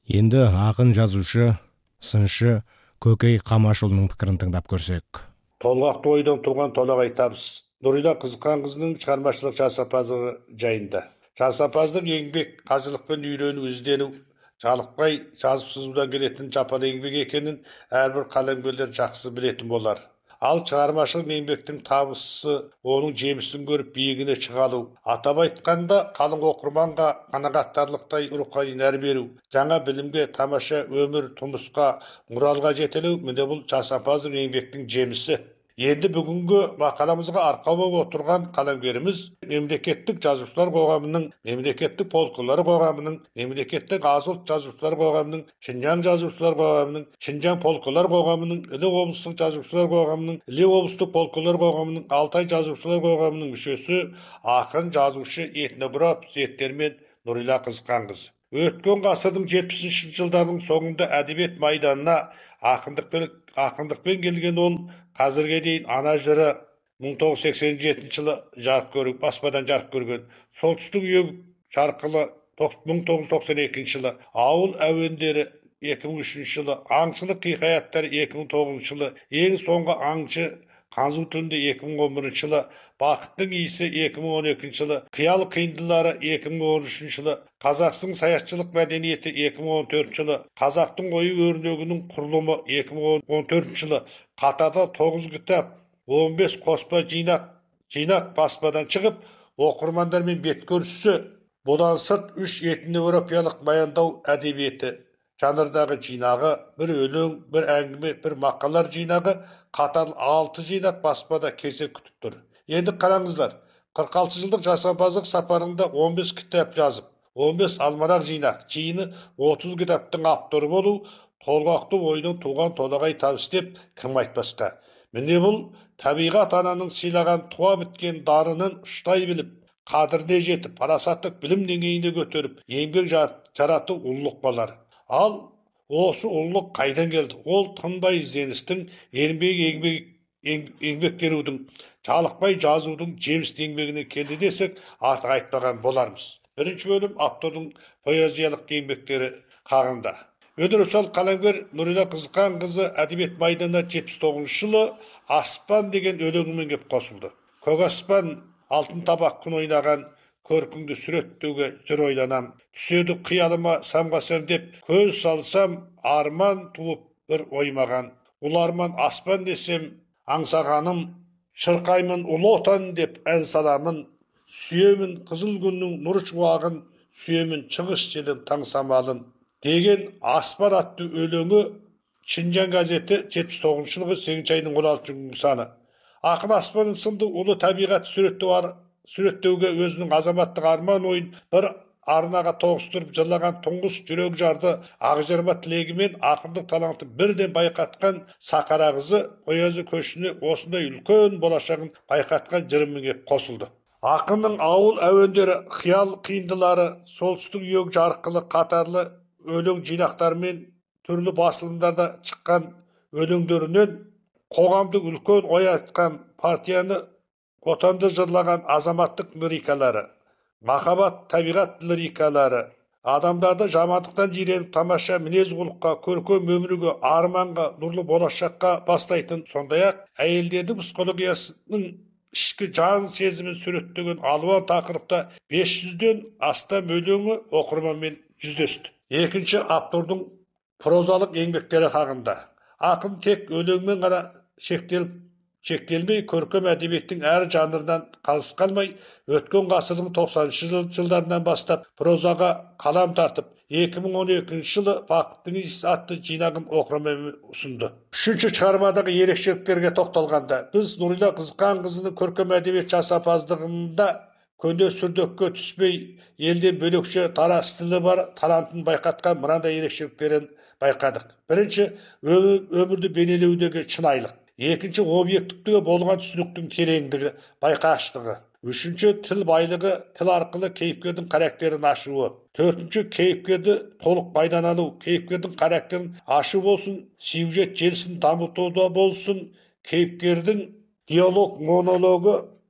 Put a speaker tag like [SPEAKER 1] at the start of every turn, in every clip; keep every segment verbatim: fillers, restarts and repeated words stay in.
[SPEAKER 1] Енді ақын жазушы, сыншы Көкей Қамашұлының пікірін тыңдап көрсек.
[SPEAKER 2] Толғақты ойдан туған толағай табыс. Нұрила Қызыққанқызының шығармашылық жасампаздығы жайында. Жасампаздық еңбек, қажылықпен үйрену, іздену, жалықпай жазып сызудан келетін жапан еңбек екенін әрбір қаламгерлер жақсы білетін болар. Ал шығармашылық еңбектің табысы оның жемісін көріп биігіне шыға алу. Атап айтқанда, қалың оқырманға қанағаттарлықтай рухани нәр беру, жаңа білімге, тамаша өмір тұрмысқа, мұралға жетелеу, міне бұл жасампаздық еңбектің жемісі. Енді бүгінгі мақаламызға арқау болып отырған қаламгеріміз мемлекеттік жазушылар қоғамының, мемлекеттік полкылар қоғамының, мемлекеттік аз ұлт жазушылар қоғамының, Шинжаң жазушылар қоғамының, Шинжаң полкылар қоғамының, Іле облыстық жазушылар қоғамының, Іле облыстық полкылар қоғамының, Алтай жазушылар қоғамының мүшесі, ақын, жазушы, этнограф, зияткермен Нұрила Қызыққанқызы. Өткен ғасырдың жетпісінші жылдарының соңында әдебиет майданына ақындықпен, ақындықпен келген ол қазірге дейін ана жыры мың тоғыз жүз сексен жетінші жылы жарық көріп, баспадан жарық көрген. Солтүстік үйегі жарқылы мың тоғыз жүз тоқсан екінші жылы, ауыл әуендері екі мың үшінші жылы, аңшылық хикаяттары екі мың тоғызыншы жылы, ең соңғы аңшы Қанзу түнде екі мың он бірінші жылы, Бақыттың иісі екі мың он екінші жылы, Қиял қиындылары екі мың он үшінші жылы, Қазақтың саятшылық мәдениеті екі мың он төртінші жылы, Қазақтың ою-өрнегінің құрылымы екі мың он төртінші жылы, қатарда тоғыз кітап, он бес қоспа жинақ, жинақ баспадан шығып, оқырмандармен бет көрісі, бұдан сырт үш этноевропиялық баяндау әдебиеті жанрдағы жинағы, бір өлең, бір әңгіме, бір мақалар жинағы, қатар алты жинақ баспада кезек күтіп тұр. Енді қараңыздар, қырық алты жылдық жасампаздық сапарында он бес кітап жазып, он бес алмарақ жинақ, жиыны отыз кітаптың авторы болу, толғақты ойдан туған толағай табыс деп кім айтпасқа. Міне бұл табиғат ананың сыйлаған туа біткен дарынын ұштай біліп, қадіріне жетіп, парасаттық білім деңгейіне көтеріп, еңбек жарату ұлылық болар. Ал осы ұлылық қайдан келді? Ол тынбай ізденістің, еңбек еңбек еңбектенудің, жалықпай жазудың жемісті еңбегінен келді десек, артық айтпаған болармыз. Бірінші бөлім автордың поэзиялық еңбектері қағында. Өндірісал қаламгер Нұрила Қызыққанқызы әдебиет майданына жетпіс тоғызыншы жылы Аспан деген өлеңімен кеп қосылды. Көк аспан, алтын табақ күн ойнаған, көркіңді суреттеуге жыр ойланам. Түседі қиялыма самғасам деп, көз салсам арман туып бір оймаған. Ұлы арман аспан десем аңсағаным, шырқаймын ұлы отан деп ән саламын. Сүйемін қызыл күннің нұр шуағын, сүйемін шығыс желін таң самалын. Деген Аспан атты өлеңі Шинжаң газеті жетпіс тоғызыншы жылғы сегізінші айының он алтыншы күнгі саны. Ақын аспан сынды ұлы табиғат суреттеу суреттеуге өзінің азаматтық арман ойын бір арнаға тоғыстырып жырлаған тұңғыш жүрек жарды ақжарма тілегімен ақындық таланты бірден байқатқан Сақара қызы поэзия көшіне осындай үлкен болашағын байқатқан жырымен кеп қосылды. Ақынның ауыл әуендері, қиял қиындылары, солтүстік үйегі жарқылы қатарлы өлең жинақтарымен түрлі басылымдарда шыққан өлеңдерінен қоғамдық үлкен ой айтқан, партияны отанды жырлаған азаматтық лирикалары, махаббат, табиғат лирикалары, адамдарды жамандықтан жиреніп тамаша мінез құлыққа, көркем өмірге, арманға, нұрлы болашаққа бастайтын, сондай-ақ әйелдердің психологиясының ішкі жан сезімін суреттеген алуан тақырыпта бес жүзден астам өлеңі оқырманмен жүздесті. Екінші, автордың прозалық еңбектері хағында. Ақын тек өлеңмен ғана шектеліп шектелмей, көркем әдебиеттің әр жанрынан қалыс қалмай, өткен ғасырдың тоқсаныншы жылдарынан бастап прозаға қалам тартып, екі мың он екінші жылы Бақыттың иісі атты жинағын оқырманға ұсынды. Үшінші шығармадағы ерекшеліктерге тоқталғанда, біз Нұрила Қызыққанқызының көркем әдебиет жасампаздығында көне сүрдекке түспей, елден бөлекше дара стилі бар талантын байқатқан мынандай ерекшеліктерін байқадық. Бірінші, өмірді бейнелеудегі шынайылық. Екінші, объективтігі болған түсініктің тереңдігі, байқаштығы. Үшінші, тіл байлығы, тіл арқылы кейіпкердің характерін ашуы. Төртінші, кейіпкерді толық пайдалану, кейіпкердің характерін ашу болсын, сюжет желісін дамытуда болсын, кейіпкердің диалог монологы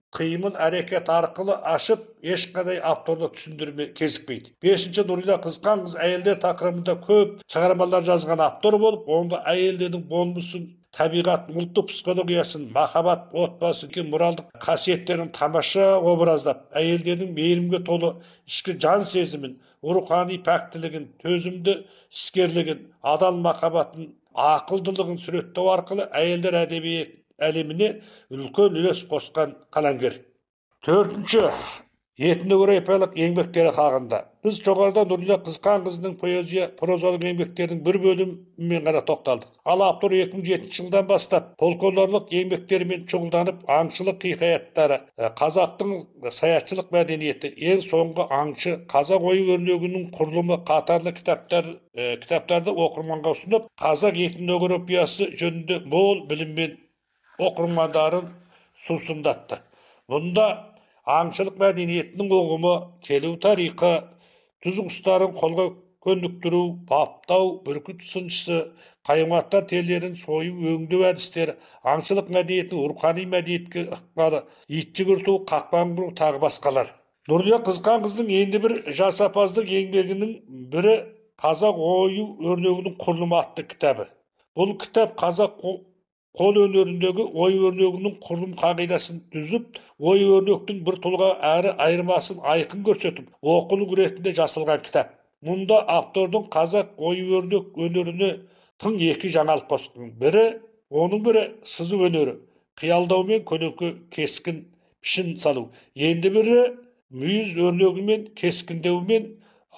[SPEAKER 2] кыймыл әрекет арқылы ашып, ешқандай авторды түсіндірме кезікпейді. Бешінші Нұрила Қызқан қыз әйелдер тақырыбында көп шығармалар жазған автор болып, онда әйелдердің болмысын, табиғат, ұлттық психологиясын, махаббат, отбасы, моральдық қасиеттерін тамаша образдап, әйелдердің мейірімге толы ішкі жан сезімін, рухани пәктілігін, төзімді іскерлігін, адал махаббатын, ақылдылығын суреттеу арқылы әйелдер әдебиет әлеміне үлкен үлес қосқан қаламгер. Төртінші, этнографиялық еңбектері хақында. Біз жоғарыда Нұрила Қызқан қызының поэзия, прозалық еңбектерінің бір бөлімімен ғана тоқталдық. Ал автор екі мың жетінші жылдан бастап фольклорлық еңбектерімен шұғылданып, аңшылық хикаяттары, қазақтың саятшылық мәдениеті, ең соңғы аңшы, қазақ ою-өрнегінің құрылымы қатарлы кітаптар, кітаптарды оқырманға ұсынып, қазақ этнографиясы жөнінде мол біліммен оқырмандарын сусындатты. Мұнда аңшылық мәдениетінің ұғымы, келу тарихы, түз құстарын қолға көндіктіру, баптау, бүркіт сыншысы, хайуанаттар терілерін сою, өңдеу әдістері, аңшылық мәдениетінің рухани мәдениетке ықпалы, ит жүгірту, қақпан құру, тағы басқалар. Нұрила Қызқан қыздың енді бір жасампаздық еңбегінің бірі қазақ ою өрнегінің құрылымы атты кітабы. Бұл кітап қазақ қол өнеріндегі ой өрнегінің құрылым қағидасын түзіп, ой өрнектің бір тұлға әрі айырмасын айқын көрсетіп, оқулық ретінде жасалған кітап. Мұнда автордың қазақ ой өрнек өнеріне тың екі жаңалық қосқан. Бірі, оның бірі сызу өнері, қиялдаумен көлеңке кескін пішін салу. Енді бірі мүйіз өрнегімен кескіндеумен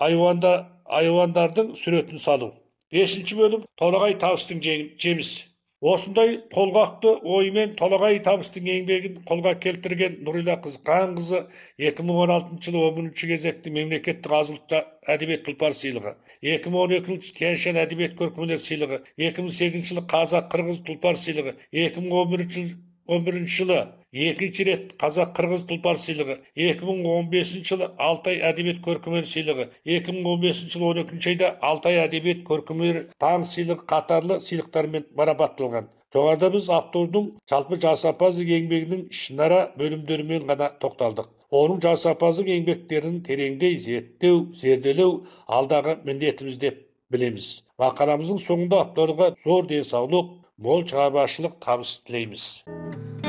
[SPEAKER 2] айуандардың суретін салу. Бесінші бөлім Толағай табыстың жемісі. Осындай толғақты оймен Толағай табыстың еңбегін қолға келтірген Нұрила Қызқан қызы екі мың он алтыншы жылы он бірінші кезекті мемлекеттік аз ұлтты әдебиет тұлпар сыйлығы, екі мың он екінші Тянь-Шань әдебиет көркемөнер сыйлығы, екі мың сегізінші жылы Қазақ-Қырғыз тұлпар сыйлығы, екі мың он бірінші жылы екінші рет Қазақ-Қырғыз тұлпар сыйлығы, екі мың он бесінші жылы Алтай әдебиет көркемөнер сыйлығы, екі мың он бесінші жылы он екінші айда Алтай әдебиет көркемөнер таң сыйлығы қатарлы сыйлықтармен марапатталған. Жоғарыда біз автордың жалпы жасампаздық еңбегінің ішінара бөлімдерімен ғана тоқталдық. Оның жасампаздық еңбектерін тереңдей зерттеу, зерделеу алдағы міндетіміз деп білеміз. Мақаламыздың соңында авторға зор денсаулық, мол шығармашылық табыс тілейміз.